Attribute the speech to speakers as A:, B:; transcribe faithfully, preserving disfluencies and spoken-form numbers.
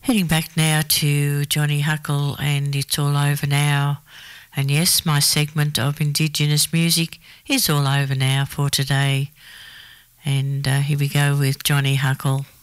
A: Heading back now to Johnny Huckle and It's All Over Now. And yes, my segment of Indigenous music is all over now for today. And uh, here we go with Johnny Huckle.